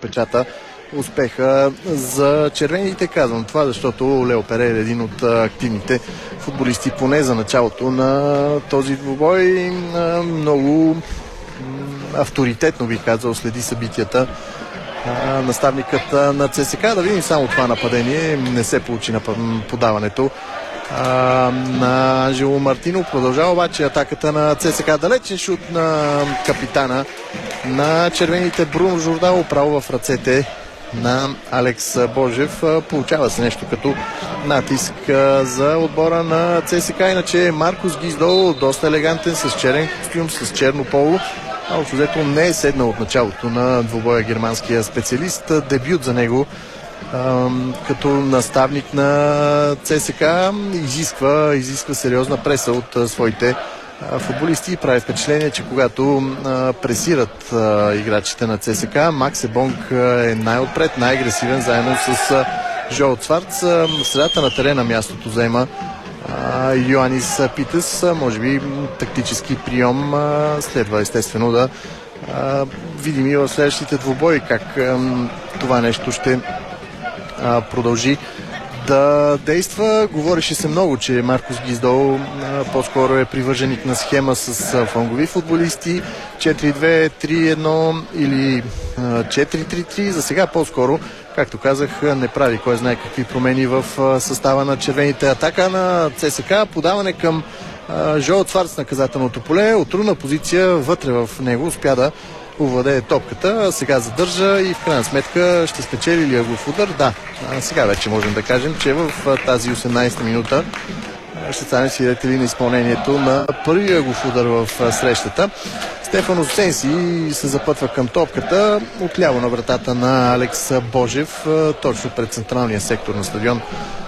запечата успеха за червените. Казвам това, защото Лео Перейра е един от активните футболисти, поне за началото на този двубой. Много авторитетно, бих казал, следи събитията наставникът на ЦСК. Да видим само това нападение. Не се получи на подаването на Анжело Мартинов. Продължава обаче атаката на ЦСК. Далечен шут на капитана на червените Бруно Жордало, право в ръцете на Алекс Божев. Получава се нещо като натиск за отбора на ЦСК. Иначе Маркус Гиздол, доста елегантен, с черен костюм, с черно поло. Общо взето не е седнал от началото на двубоя германския специалист. Дебют за него като наставник на ЦСК. Изисква сериозна преса от своите футболисти и прави впечатление, че когато пресират играчите на ЦСК, Макс Ебонг е най-отпред, най-агресивен, заедно с Жоел Цварц. В средата на терена мястото заема Йоанис Питес. Може би тактически прием следва естествено да видим и в следващите двубои как това нещо ще продължи да действа. Говореше се много, че Маркус Гиздол по-скоро е привърженик на схема с флангови футболисти 4-2-3-1 или 4-3-3. За сега по-скоро, както казах, не прави кой знае какви промени в състава на червените. Атака на ЦСК, подаване към Жоел Цварц, наказателното поле, от трудна позиция вътре в него успя да овладее топката, сега задържа и в крайна сметка ще спечели ли ъглов удар? Да, сега вече можем да кажем, че в тази 18-та минута ще станем свидетели на изпълнението на първия ъглов удар в срещата. Стефано Сенси се запътва към топката отляво на вратата на Алекс Божев, точно пред централния сектор на стадион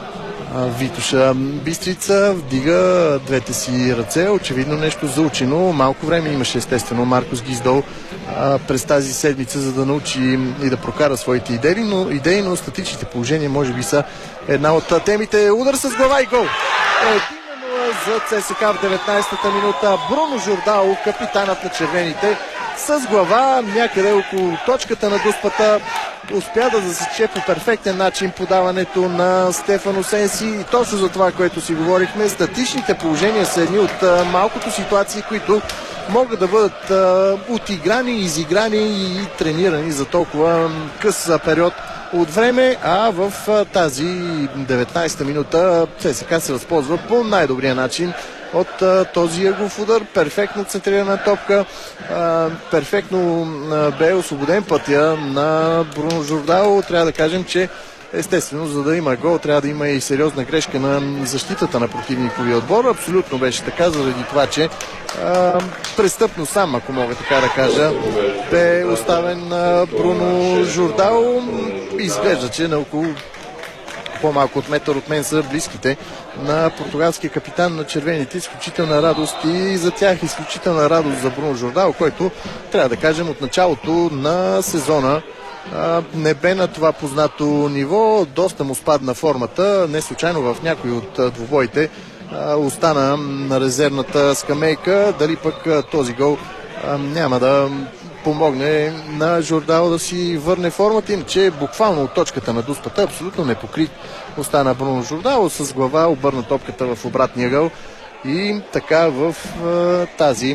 Витоша Бистрица. Вдига двете си ръце, очевидно нещо заучено. Малко време имаше естествено Маркус Гиздол през тази седмица, за да научи и да прокара своите идеи, но статичните положения може би са една от темите. Удар с глава и гол! 1-0 за ЦСК в 19-та минута. Бруно Жордало, капитанът на червените, с глава някъде около точката на дуспата успя да засече по перфектен начин подаването на Стефано Сенси. И точно за това, което си говорихме, статичните положения са едни от малкото ситуации, които могат да бъдат отиграни, изиграни и тренирани за толкова къс период от време, а в тази 19-та минута ЦСКА се възползва по най-добрия начин от този ъглов удар. Перфектно центрирана топка, перфектно бе освободен пътя на Бруно Жордало. Трябва да кажем, че естествено, за да има гол, трябва да има и сериозна грешка на защитата на противниковия отбор. Абсолютно беше така, заради това, че престъпно сам, ако мога така да кажа, бе оставен Бруно Жордало. Изглежда, че на около по-малко от метър от мен са близките на португалския капитан на червените. Изключителна радост и за тях, изключителна радост за Бруно Жордало, който, трябва да кажем, от началото на сезона не бе на това познато ниво. Доста му спадна формата. Не случайно в някои от двубоите остана на резервната скамейка. Дали пък този гол няма да помогне на Жордало да си върне формата. Иначе буквално от точката на дуспата абсолютно непокрит остана Бруно Жордало, с глава обърна топката в обратния гол. И така в тази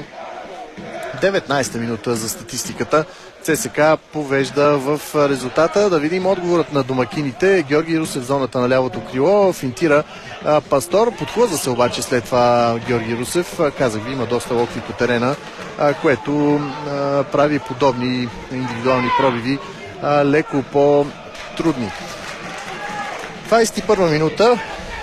19-та минута за статистиката ЦСКА повежда в резултата. Да видим отговорът на домакините. Георги Русев в зоната на лявото крило, финтира Пастор, подхлъза се обаче след това Георги Русев. Казах ви, има доста локви по терена, което прави подобни индивидуални пробиви леко по-трудни. 21 минута.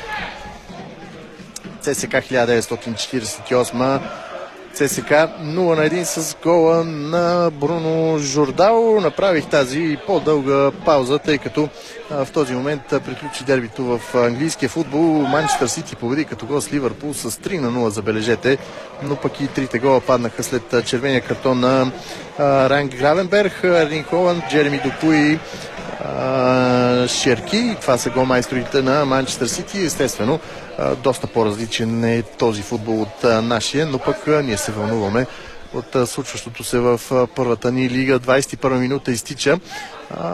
ЦСКА 1948. ЦСКА 0-1 с гола на Бруно Жордало. Направих тази по-дълга пауза, тъй като в този момент приключи дербито в английския футбол. Манчестър Сити победи като гол с Ливърпул с 3-0, забележете, но пък и трите гола паднаха след червения картон на Ранг Гравенберг, Ерлинг Холанд, Джереми Доку и Шерки. Това са голмайсторите на Манчестър Сити. Естествено, доста по-различен е този футбол от нашия, но пък ние се вълнуваме от случващото се в първата ни лига. 21 минута изтича.